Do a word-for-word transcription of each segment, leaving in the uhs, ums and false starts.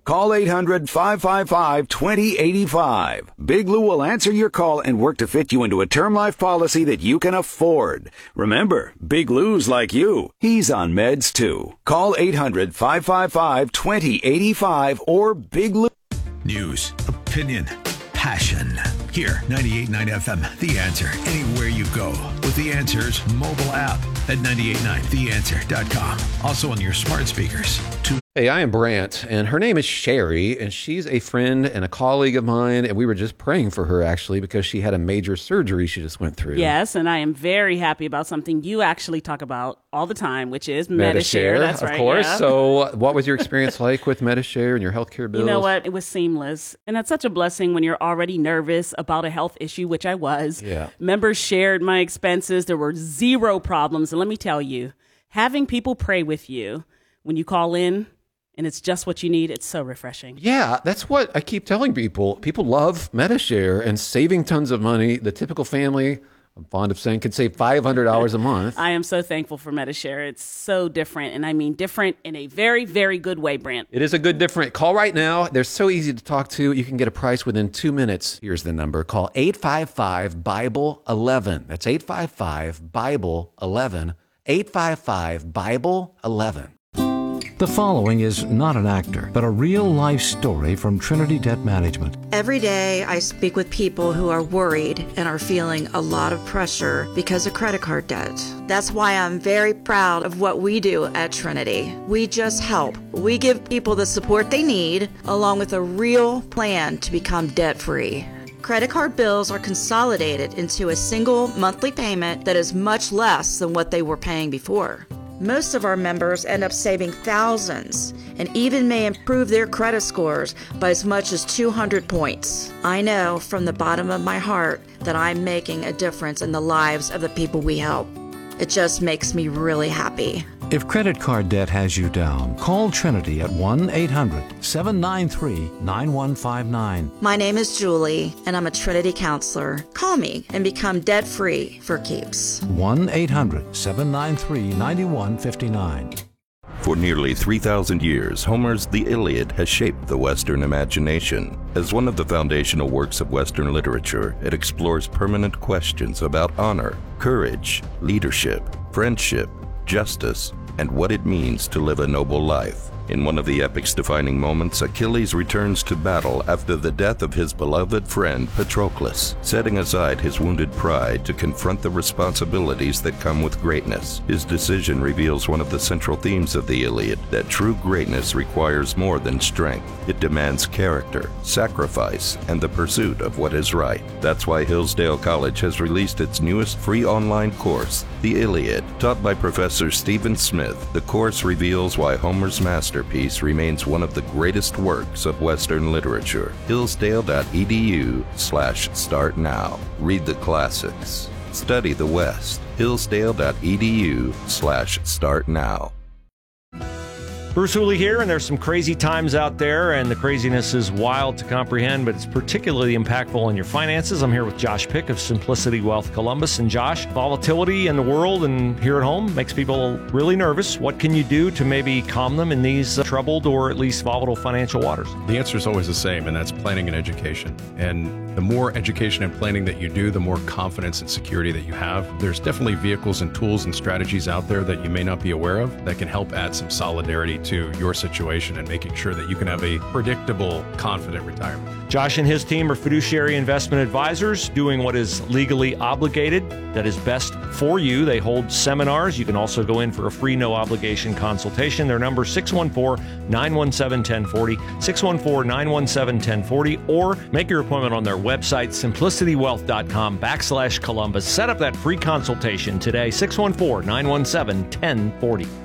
Call eight hundred, five five five, two zero eight five. Big Lou will answer your call and work to fit you into a term life policy that you can afford. Remember, Big Lou's like you. He's on meds too. Call eight hundred, five five five, two zero eight five or Big Lou. News, opinion, passion. Here, ninety-eight point nine F M, The Answer. Anywhere you go with The Answer's mobile app at nine eight nine the answer dot com. Also on your smart speakers. To- Hey, I am Brant, and her name is Sherry, and she's a friend and a colleague of mine, and we were just praying for her, actually, because she had a major surgery she just went through. Yes, and I am very happy about something you actually talk about all the time, which is Medi-Share. Medi-Share, That's of right, course. yeah. So what was your experience like with Medi-Share and your healthcare bills? You know what? It was seamless. And that's such a blessing when you're already nervous about a health issue, which I was. Yeah. Members shared my expenses. There were zero problems. And let me tell you, having people pray with you when you call in, and it's just what you need, it's so refreshing. Yeah, that's what I keep telling people. People love Medi-Share and saving tons of money. The typical family, I'm fond of saying, could save five hundred dollars a month. I am so thankful for Medi-Share. It's so different, and I mean different in a very, very good way, Brant. It is a good different. Call right now. They're so easy to talk to. You can get a price within two minutes. Here's the number. Call eight five five, Bible eleven. That's eight five five, Bible eleven. eight five five, Bible eleven. The following is not an actor, but a real-life story from Trinity Debt Management. Every day I speak with people who are worried and are feeling a lot of pressure because of credit card debt. That's why I'm very proud of what we do at Trinity. We just help. We give people the support they need, along with a real plan to become debt-free. Credit card bills are consolidated into a single monthly payment that is much less than what they were paying before. Most of our members end up saving thousands and even may improve their credit scores by as much as two hundred points. I know from the bottom of my heart that I'm making a difference in the lives of the people we help. It just makes me really happy. If credit card debt has you down, call Trinity at one eight hundred, seven nine three, nine one five nine. My name is Julie, and I'm a Trinity counselor. Call me and become debt-free for keeps. one eight hundred, seven nine three, nine one five nine. For nearly three thousand years, Homer's The Iliad has shaped the Western imagination. As one of the foundational works of Western literature, it explores permanent questions about honor, courage, leadership, friendship, justice, and what it means to live a noble life. In one of the epic's defining moments, Achilles returns to battle after the death of his beloved friend Patroclus, setting aside his wounded pride to confront the responsibilities that come with greatness. His decision reveals one of the central themes of the Iliad, that true greatness requires more than strength. It demands character, sacrifice, and the pursuit of what is right. That's why Hillsdale College has released its newest free online course, The Iliad. Taught by Professor Stephen Smith, the course reveals why Homer's master Masterpiece remains one of the greatest works of Western literature. Hillsdale.edu slash start now. Read the classics. Study the West. Hillsdale.edu slash start now. Bruce Hooley here, and there's some crazy times out there, and the craziness is wild to comprehend, but it's particularly impactful on your finances. I'm here with Josh Pick of Simplicity Wealth Columbus. And Josh, volatility in the world and here at home makes people really nervous. What can you do to maybe calm them in these uh, troubled or at least volatile financial waters? The answer is always the same, and that's planning and education. And the more education and planning that you do, the more confidence and security that you have. There's definitely vehicles and tools and strategies out there that you may not be aware of that can help add some solidarity to your situation and making sure that you can have a predictable, confident retirement. Josh and his team are fiduciary investment advisors doing what is legally obligated, that is best for you. They hold seminars. You can also go in for a free, no obligation consultation. Their number is six one four, nine one seven, one zero four zero, six one four, nine one seven, one zero four zero, or make your appointment on their website, simplicitywealth.com backslash Columbus. Set up that free consultation today, six one four, nine one seven, one zero four zero.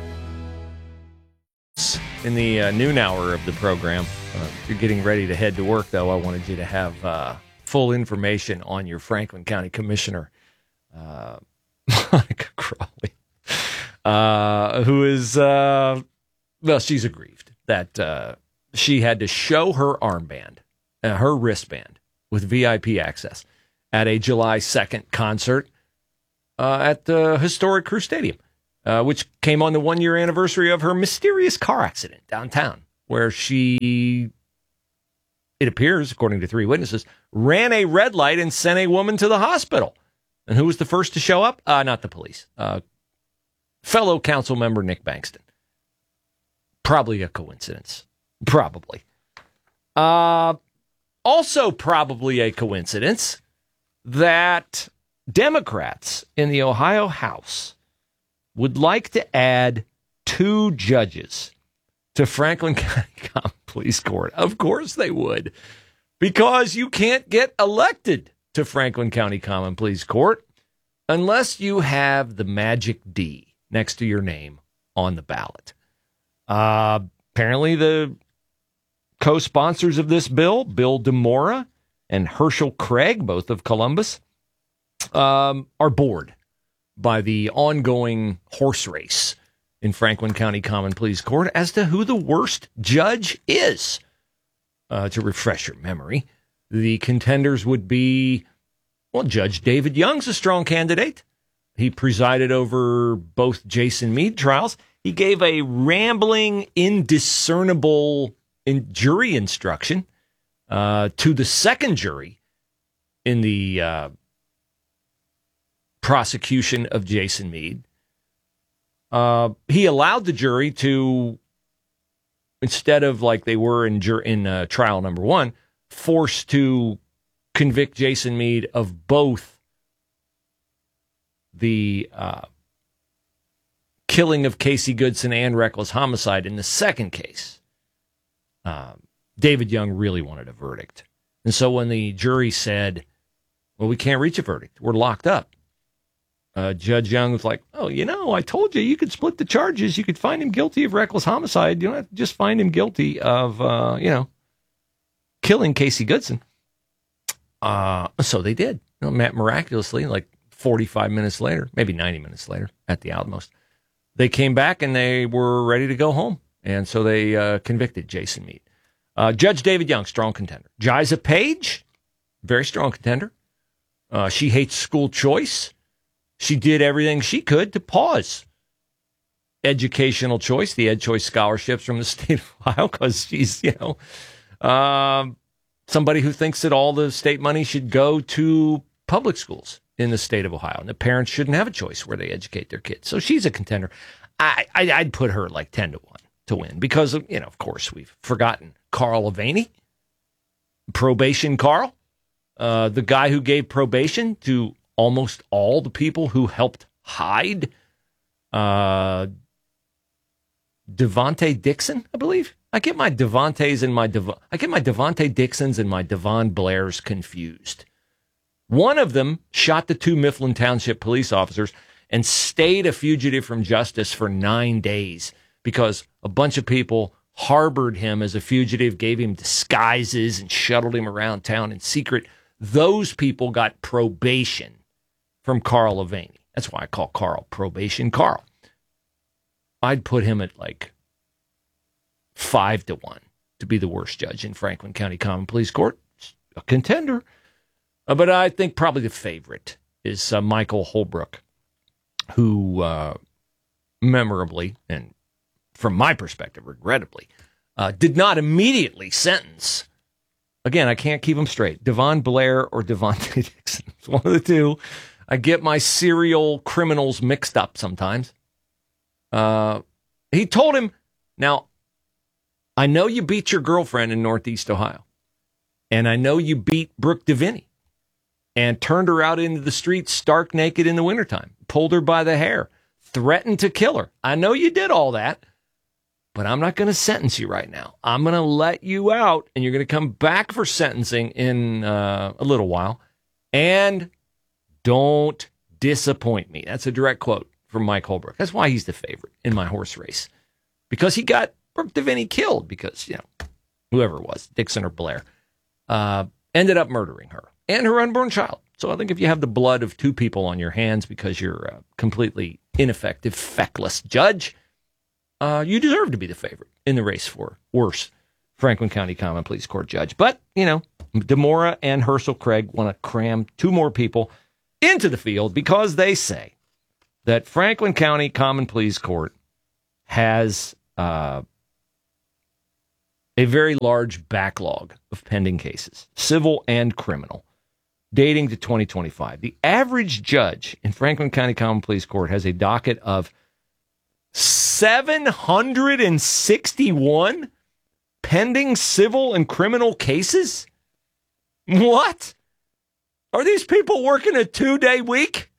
In the uh, noon hour of the program, uh, if you're getting ready to head to work, though, I wanted you to have uh, full information on your Franklin County Commissioner, uh, Monica Crawley, uh, who is, uh, well, she's aggrieved that uh, she had to show her armband, uh, her wristband with V I P access at a July second concert uh, at the historic Crew Stadium. Uh, which came on the one-year anniversary of her mysterious car accident downtown where she, it appears, according to three witnesses, ran a red light and sent a woman to the hospital. And who was the first to show up? Uh, not the police. Uh, fellow council member Nick Bankston. Probably a coincidence. Probably. Uh, also probably a coincidence that Democrats in the Ohio House would like to add two judges to Franklin County Common Pleas Court. Of course they would, because you can't get elected to Franklin County Common Pleas Court unless you have the magic D next to your name on the ballot. Uh, apparently the co-sponsors of this bill, Bill DeMora and Herschel Craig, both of Columbus, um, are bored by the ongoing horse race in Franklin County Common Pleas Court as to who the worst judge is. Uh, to refresh your memory, the contenders would be, well, Judge David Young's a strong candidate. He presided over both Jason Meade trials. He gave a rambling, indiscernible in jury instruction uh, to the second jury in the uh, prosecution of Jason Meade. Uh, he allowed the jury to, instead of like they were in jur- in uh, trial number one, forced to convict Jason Meade of both the uh, killing of Casey Goodson and reckless homicide in the second case. Uh, David Young really wanted a verdict. And so when the jury said, well, we can't reach a verdict, we're locked up, Uh, Judge Young was like, oh, you know, I told you, you could split the charges. You could find him guilty of reckless homicide. You don't have to just find him guilty of, uh, you know, killing Casey Goodson. Uh, so they did. You know, miraculously, like forty-five minutes later, maybe ninety minutes later at the utmost, they came back and they were ready to go home. And so they uh, convicted Jason Meade. Uh, Judge David Young, strong contender. Jiza Page, very strong contender. Uh, she hates school choice. She did everything she could to pause educational choice, the Ed Choice scholarships from the state of Ohio, because she's, you know, um, somebody who thinks that all the state money should go to public schools in the state of Ohio, and the parents shouldn't have a choice where they educate their kids. So she's a contender. I, I, I'd put her like ten to one to win because, of, you know, of course, we've forgotten Carl Avaney, probation Carl, uh, the guy who gave probation to almost all the people who helped hide uh, Devontae Dixon, I believe. I get my Devontaes and my Dev- I get my Devontae Dixons and my Devon Blairs confused. One of them shot the two Mifflin Township police officers and stayed a fugitive from justice for nine days because a bunch of people harbored him as a fugitive, gave him disguises, and shuttled him around town in secret. Those people got probation from Carl Avaney. That's why I call Carl probation Carl. I'd put him at like five to one to be the worst judge in Franklin County Common Pleas Court. A contender. Uh, but I think probably the favorite is uh, Michael Holbrook, who uh, memorably, and from my perspective, regrettably, uh, did not immediately sentence. Again, I can't keep them straight. Devon Blair or Devontae Dixon. It's one of the two. I get my serial criminals mixed up sometimes. Uh, he told him, now, I know you beat your girlfriend in Northeast Ohio, and I know you beat Brooke DeVinny and turned her out into the streets stark naked in the wintertime, pulled her by the hair, threatened to kill her. I know you did all that, but I'm not going to sentence you right now. I'm going to let you out, and you're going to come back for sentencing in uh, a little while, and don't disappoint me. That's a direct quote from Mike Holbrook. That's why he's the favorite in my horse race, because he got Brooke DeVinny killed because, you know, whoever it was, Dixon or Blair, uh, ended up murdering her and her unborn child. So I think if you have the blood of two people on your hands because you're a completely ineffective, feckless judge, uh, you deserve to be the favorite in the race for worse Franklin County Common Pleas Court judge. But, you know, DeMora and Herschel Craig want to cram two more people into the field because they say that Franklin County Common Pleas Court has uh, a very large backlog of pending cases, civil and criminal, dating to twenty twenty-five. The average judge in Franklin County Common Pleas Court has a docket of seven hundred sixty-one pending civil and criminal cases? What? Are these people working a two-day week?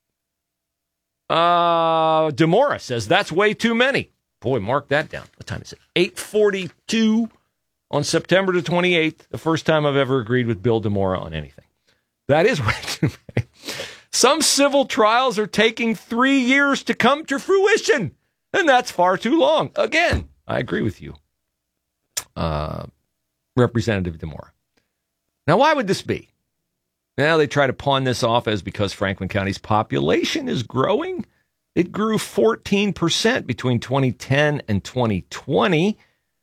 Uh, DeMora says that's way too many. Boy, mark that down. What time is it? eight forty-two on September the twenty-eighth, the first time I've ever agreed with Bill DeMora on anything. That is way too many. Some civil trials are taking three years to come to fruition, and that's far too long. Again, I agree with you, uh, Representative DeMora. Now, why would this be? Now, they try to pawn this off as because Franklin County's population is growing. It grew fourteen percent between twenty ten and twenty twenty.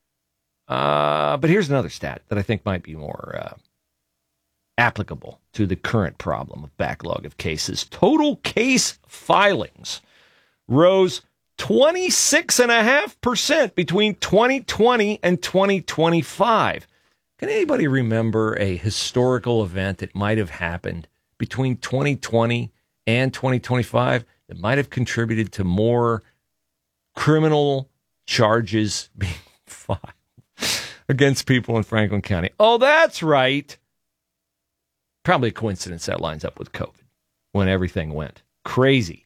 Uh, but here's another stat that I think might be more uh, applicable to the current problem of backlog of cases. Total case filings rose twenty-six point five percent between twenty twenty and twenty twenty-five. Can anybody remember a historical event that might have happened between twenty twenty and twenty twenty-five that might have contributed to more criminal charges being filed against people in Franklin County? Oh, that's right. Probably a coincidence that lines up with COVID when everything went crazy.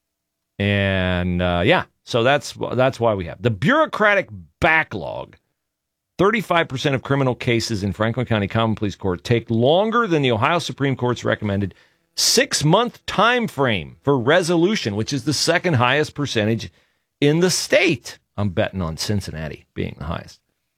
And uh, yeah, so that's that's why we have the bureaucratic backlog. thirty-five percent of criminal cases in Franklin County Common Pleas Court take longer than the Ohio Supreme Court's recommended six-month time frame for resolution, which is the second highest percentage in the state. I'm betting on Cincinnati being the highest.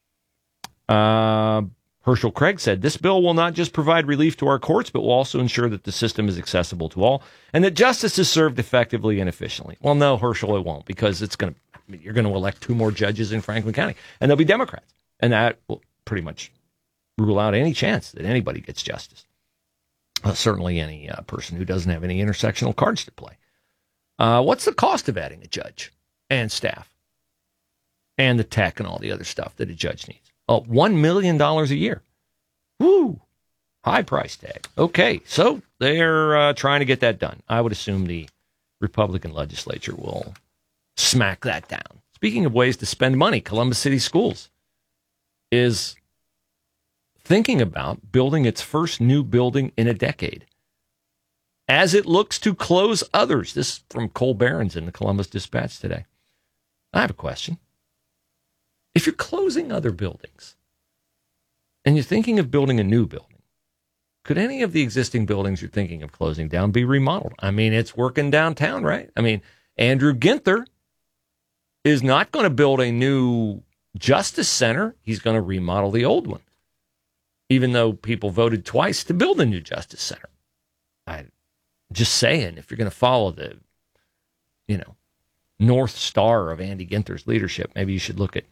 Uh, Herschel Craig said, this bill will not just provide relief to our courts, but will also ensure that the system is accessible to all and that justice is served effectively and efficiently. Well, no, Herschel, it won't, because it's going to, I mean, you're going to elect two more judges in Franklin County, and they'll be Democrats. And that will pretty much rule out any chance that anybody gets justice. Uh, certainly any uh, person who doesn't have any intersectional cards to play. Uh, what's the cost of adding a judge and staff and the tech and all the other stuff that a judge needs? Oh, one million dollars a year. Woo! High price tag. Okay, so they're uh, trying to get that done. I would assume the Republican legislature will smack that down. Speaking of ways to spend money, Columbus City Schools is thinking about building its first new building in a decade as it looks to close others. This from Cole Behrens in the Columbus Dispatch today. I have a question. If you're closing other buildings and you're thinking of building a new building, could any of the existing buildings you're thinking of closing down be remodeled? I mean, it's working downtown, right? I mean, Andrew Ginther is not going to build a new Justice Center. He's going to remodel the old one, even though people voted twice to build a new Justice Center. I'm just saying, if you're going to follow the, you know, North Star of Andy Ginther's leadership, maybe you should look at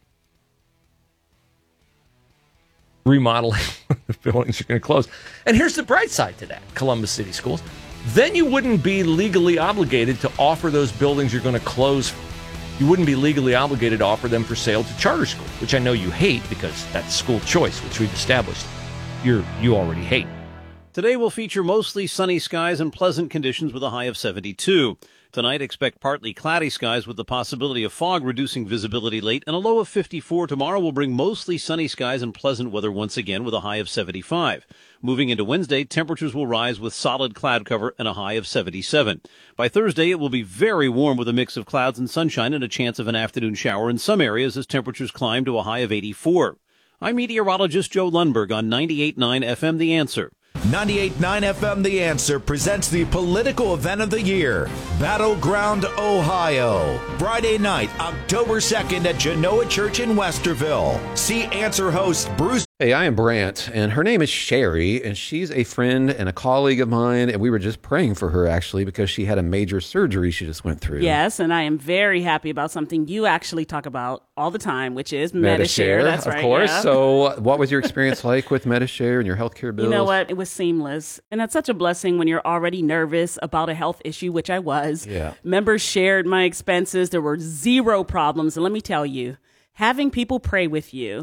remodeling the buildings you're going to close. And here's the bright side to that, Columbus City Schools. Then you wouldn't be legally obligated to offer those buildings you're going to close. You wouldn't be legally obligated to offer them for sale to charter schools, which I know you hate because that's school choice, which we've established you're, you already hate. Today will feature mostly sunny skies and pleasant conditions with a high of seventy-two. Tonight, expect partly cloudy skies with the possibility of fog reducing visibility late, and a low of fifty-four. Tomorrow will bring mostly sunny skies and pleasant weather once again with a high of seventy-five. Moving into Wednesday, temperatures will rise with solid cloud cover and a high of seventy-seven. By Thursday, it will be very warm with a mix of clouds and sunshine and a chance of an afternoon shower in some areas as temperatures climb to a high of eighty-four. I'm meteorologist Joe Lundberg on ninety-eight point nine F M The Answer. ninety-eight point nine F M The Answer presents the political event of the year, Battleground, Ohio. Friday night, October second at Genoa Church in Westerville. See Answer host Bruce. Hey, I am Brant, and her name is Sherry, and she's a friend and a colleague of mine, and we were just praying for her, actually, because she had a major surgery she just went through. Yes, and I am very happy about something you actually talk about all the time, which is Medi-Share. Medi-Share, That's of right, course. yeah. So what was your experience like with Medi-Share and your healthcare bills? You know what? It was seamless, and that's such a blessing when you're already nervous about a health issue, which I was. Yeah. Members shared my expenses. There were zero problems, and let me tell you, having people pray with you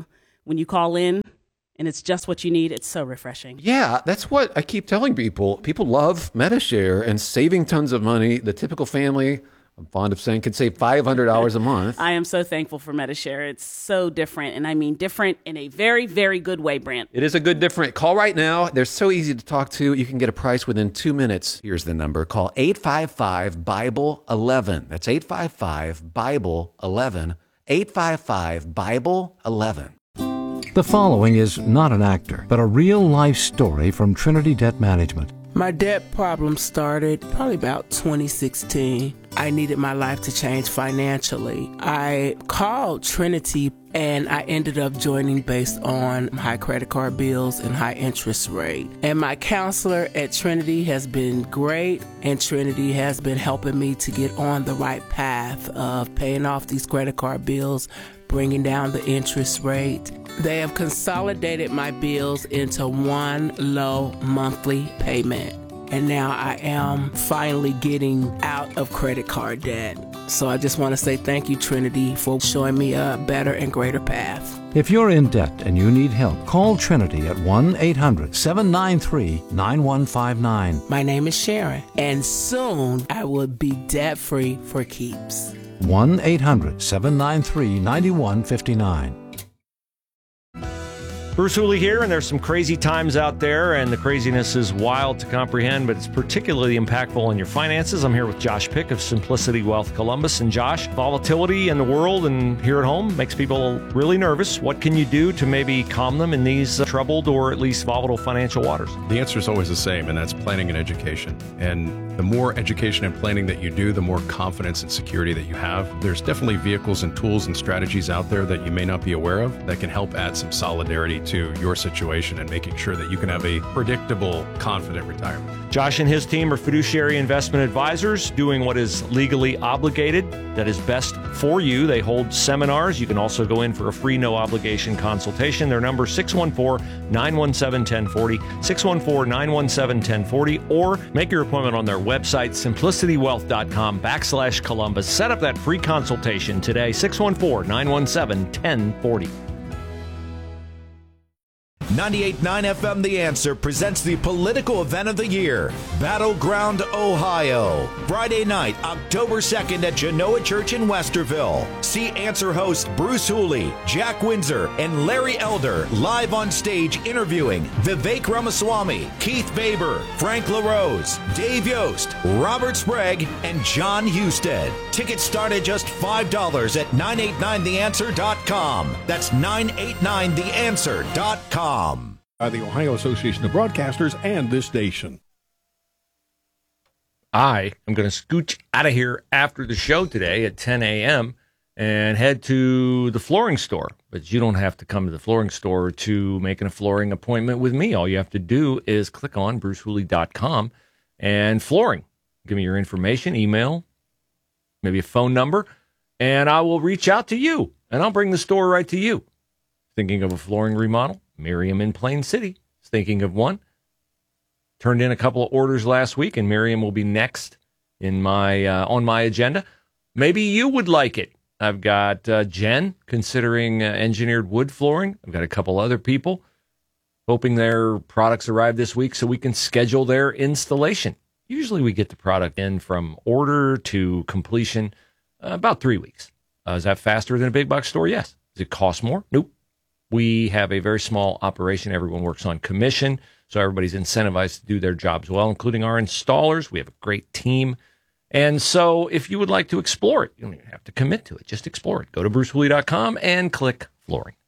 when you call in and it's just what you need, it's so refreshing. Yeah, that's what I keep telling people. People love Medi-Share and saving tons of money. The typical family, I'm fond of saying, can save five hundred dollars a month. I am so thankful for Medi-Share. It's so different, and I mean different in a very, very good way, Brent. It is a good different. Call right now. They're so easy to talk to. You can get a price within two minutes. Here's the number. Call eight five five, Bible eleven. That's eight five five, Bible eleven. eight five five, Bible eleven. The following is not an actor, but a real-life story from Trinity Debt Management. My debt problem started probably about twenty sixteen. I needed my life to change financially. I called Trinity and I ended up joining based on high credit card bills and high interest rate. And my counselor at Trinity has been great, and Trinity has been helping me to get on the right path of paying off these credit card bills, bringing down the interest rate. They have consolidated my bills into one low monthly payment. And now I am finally getting out of credit card debt. So I just want to say thank you, Trinity, for showing me a better and greater path. If you're in debt and you need help, call Trinity at one eight hundred, seven nine three, nine one five nine. My name is Sharon, and soon I will be debt-free for keeps. one eight hundred, seven nine three, nine one five nine. Bruce Hooley here, and there's some crazy times out there, and the craziness is wild to comprehend, but it's particularly impactful on your finances. I'm here with Josh Pick of Simplicity Wealth Columbus. And Josh, volatility in the world and here at home makes people really nervous. What can you do to maybe calm them in these uh, troubled or at least volatile financial waters? The answer is always the same, and that's planning and education. And the more education and planning that you do, the more confidence and security that you have. There's definitely vehicles and tools and strategies out there that you may not be aware of that can help add some solidarity to your situation and making sure that you can have a predictable, confident retirement. Josh and his team are fiduciary investment advisors doing what is legally obligated that is best for you. They hold seminars. You can also go in for a free, no obligation consultation. Their number is six one four, nine one seven, one zero four zero, six one four, nine one seven, one zero four zero, or make your appointment on their website, simplicitywealth.com backslash Columbus. Set up that free consultation today, six one four, nine one seven, one zero four zero. ninety-eight point nine F M The Answer presents the political event of the year, Battleground, Ohio. Friday night, October second at Genoa Church in Westerville. See Answer host Bruce Hooley, Jack Windsor, and Larry Elder live on stage interviewing Vivek Ramaswamy, Keith Faber, Frank LaRose, Dave Yost, Robert Sprague, and John Husted. Tickets start at just five dollars at nine eight nine the answer dot com. That's nine eight nine the answer dot com. By the Ohio Association of Broadcasters and this station. I am going to scooch out of here after the show today at ten a.m. and head to the flooring store. But you don't have to come to the flooring store to make a flooring appointment with me. All you have to do is click on bruce hooley dot com and flooring. Give me your information, email, maybe a phone number, and I will reach out to you, and I'll bring the store right to you. Thinking of a flooring remodel? Miriam in Plain City is thinking of one. Turned in a couple of orders last week, and Miriam will be next in my uh, on my agenda. Maybe you would like it. I've got uh, Jen considering uh, engineered wood flooring. I've got a couple other people hoping their products arrive this week so we can schedule their installation. Usually we get the product in from order to completion uh, about three weeks. Uh, is that faster than a big box store? Yes. Does it cost more? Nope. We have a very small operation. Everyone works on commission, so everybody's incentivized to do their jobs well, including our installers. We have a great team. And so if you would like to explore it, you don't even have to commit to it. Just explore it. Go to bruce hooley dot com and click flooring.